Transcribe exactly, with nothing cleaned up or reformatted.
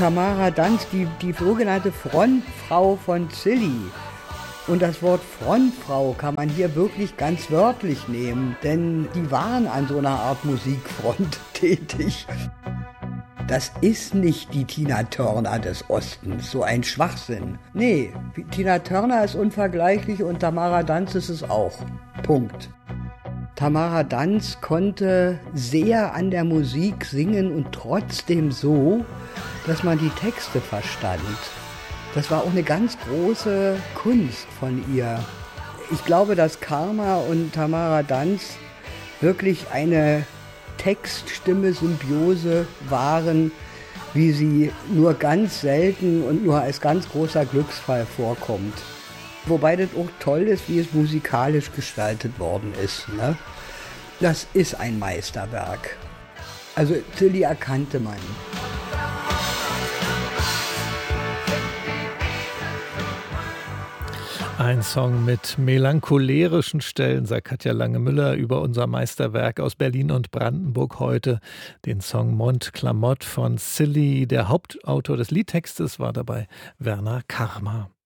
Tamara Danz, die, die sogenannte Frontfrau von Zilli. Und das Wort Frontfrau kann man hier wirklich ganz wörtlich nehmen, denn die waren an so einer Art Musikfront tätig. Das ist nicht die Tina Turner des Ostens, so ein Schwachsinn. Nee, Tina Turner ist unvergleichlich und Tamara Danz ist es auch. Punkt. Tamara Danz konnte sehr an der Musik singen und trotzdem so, dass man die Texte verstand. Das war auch eine ganz große Kunst von ihr. Ich glaube, dass Karma und Tamara Danz wirklich eine Text-Stimme-Symbiose waren, wie sie nur ganz selten und nur als ganz großer Glücksfall vorkommt. Wobei das auch toll ist, wie es musikalisch gestaltet worden ist. Ne? Das ist ein Meisterwerk. Also Zilli erkannte man. Ein Song mit melancholerischen Stellen, sagt Katja Lange-Müller über unser Meisterwerk aus Berlin und Brandenburg heute, den Song Mont Clamotte von Zilli. Der Hauptautor des Liedtextes war dabei Werner Karma.